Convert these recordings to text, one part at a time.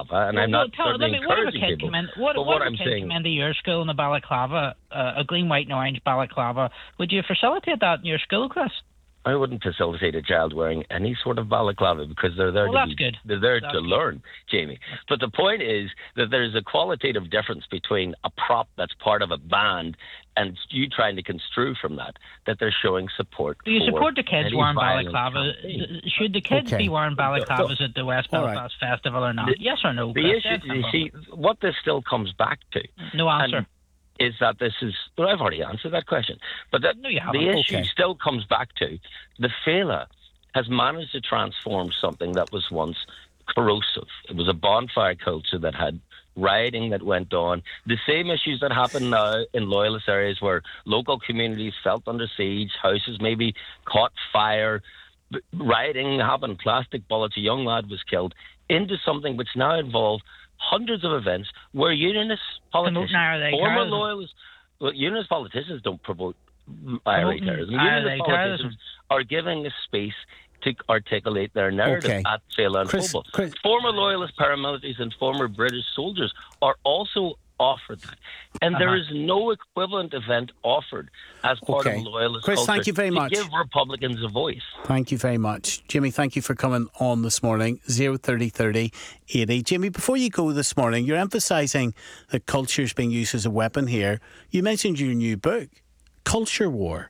balaclava, and I'm not certainly encouraging people. What if a kid came into your school in a balaclava, a green, white and orange balaclava? Would you facilitate that in your school, Chris? I wouldn't facilitate a child wearing any sort of balaclava because they're there they're there to learn, Jamie. But the point is that there's a qualitative difference between a prop that's part of a band and you trying to construe from that they're showing support. Do you support the kids wearing balaclavas? Should the kids be wearing balaclavas at the West Belfast Festival or not? Yes or no? The issue, you see, what this still comes back to. No answer. Is that this is... Well, I've already answered that question. But the issue still comes back to the Fela has managed to transform something that was once corrosive. It was a bonfire culture that had rioting that went on. The same issues that happen now in loyalist areas where local communities felt under siege, houses maybe caught fire, rioting happened, plastic bullets, a young lad was killed, into something which now involved hundreds of events where unionist politicians, former loyalists, unionist politicians don't promote IRA terrorism. Unionist politicians are giving a space to articulate their narrative at Fela and Fobo. Former loyalist paramilitaries and former British soldiers are also offered that. And there is no equivalent event offered as part of loyalist Chris, culture thank you very much. to give Republicans a voice. Thank you very much. Jimmy, thank you for coming on this morning. 030 30 80. Jimmy, before you go this morning, you're emphasising that culture is being used as a weapon here. You mentioned your new book, Culture War.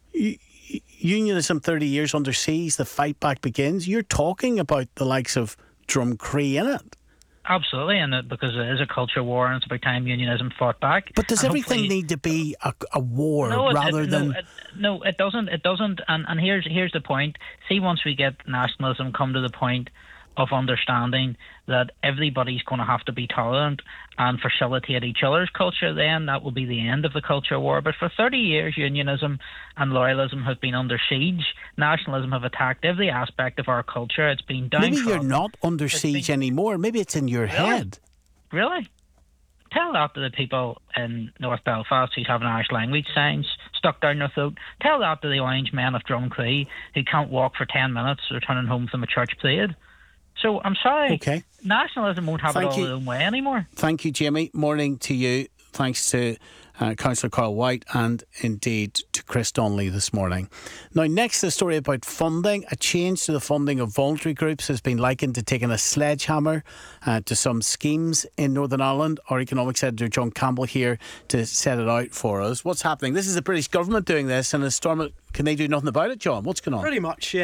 Unionism 30 years under siege, the fight back begins. You're talking about the likes of Drumcree in it. Absolutely, and because it is a culture war and it's about time unionism fought back. But does everything need to be a war rather than... No, it doesn't. It doesn't. And here's the point. See, once we get nationalism come to the point of understanding that everybody's going to have to be tolerant and facilitate each other's culture, then that will be the end of the culture war. But for 30 years, unionism and loyalism have been under siege. Nationalism have attacked every aspect of our culture. It's been downtrodden. Maybe you're not under siege anymore. Maybe it's in your head. Really? Tell that to the people in North Belfast who's having Irish language signs stuck down their throat. Tell that to the orange men of Drumcree who can't walk for 10 minutes returning home from a church parade. So I'm sorry, nationalism won't have it all their own way anymore. Thank you, Jimmy. Morning to you. Thanks to Councillor Carl White and indeed to Chris Donnelly this morning. Now, next, the story about funding. A change to the funding of voluntary groups has been likened to taking a sledgehammer to some schemes in Northern Ireland. Our economics editor John Campbell here to set it out for us. What's happening? This is the British government doing this, and can they do nothing about it, John? What's going on? Pretty much, yeah.